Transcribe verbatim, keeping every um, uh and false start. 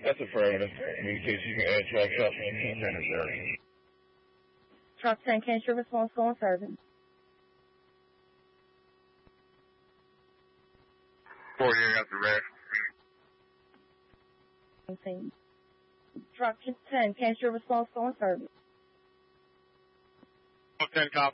That's affirmative. In case you can add tracks up, ten is there. Truck ten, can your response go on service? Four year after red. Truck ten, can your response go on service? ten copy.